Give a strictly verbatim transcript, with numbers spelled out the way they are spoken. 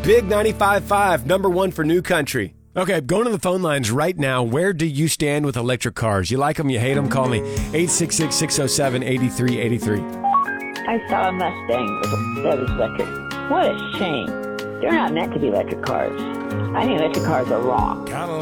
Big ninety-five point five, number one for New Country. Okay, going to the phone lines right now. Where do you stand with electric cars? You like them, you hate them? Call me, eight six six, six oh seven, eight three eight three. I saw a Mustang that was electric. What a shame. They're not meant to be electric cars. I think electric cars are wrong. Cadillac.